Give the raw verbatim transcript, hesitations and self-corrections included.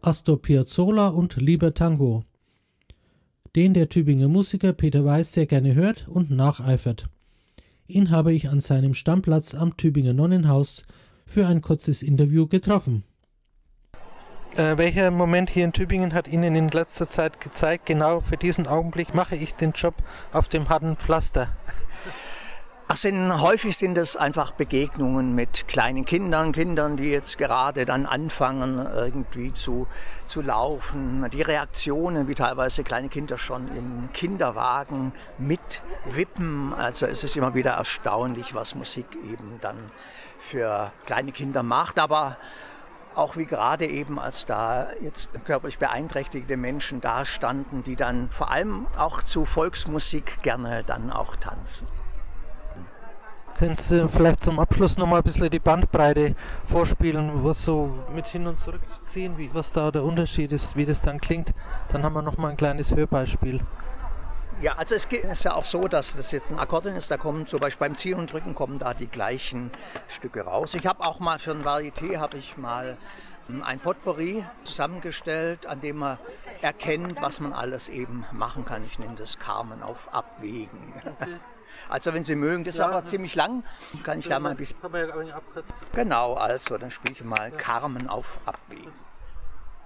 Astor Piazzolla und Lieber Tango, den der Tübinger Musiker Peter Weiß sehr gerne hört und nacheifert. Ihn habe ich an seinem Stammplatz am Tübinger Nonnenhaus für ein kurzes Interview getroffen. Äh, welcher Moment hier in Tübingen hat Ihnen in letzter Zeit gezeigt, genau für diesen Augenblick mache ich den Job auf dem harten Pflaster? Ach, sind, häufig sind es einfach Begegnungen mit kleinen Kindern, Kindern, die jetzt gerade dann anfangen irgendwie zu, zu laufen. Die Reaktionen, wie teilweise kleine Kinder schon im Kinderwagen mitwippen. Also es ist immer wieder erstaunlich, was Musik eben dann für kleine Kinder macht. Aber auch wie gerade eben, als da jetzt körperlich beeinträchtigte Menschen da standen, die dann vor allem auch zu Volksmusik gerne dann auch tanzen. Können Sie vielleicht zum Abschluss nochmal ein bisschen die Bandbreite vorspielen, was so mit hin und zurückziehen, wie, was da der Unterschied ist, wie das dann klingt? Dann haben wir nochmal ein kleines Hörbeispiel. Ja, also es ist ja auch so, dass das jetzt ein Akkordeon ist, da kommen zum Beispiel beim Ziehen und Drücken kommen da die gleichen Stücke raus. Ich habe auch mal für ein Varieté habe ich mal ein Potpourri zusammengestellt, an dem man erkennt, was man alles eben machen kann. Ich nenne das Carmen auf Abwägen. Okay. Also wenn Sie mögen, das ist ja, aber ziemlich lang, kann ich ja, da mal ein bisschen... Kann man ja abkürzen. Genau, also dann spiele ich mal Carmen auf Abwägen.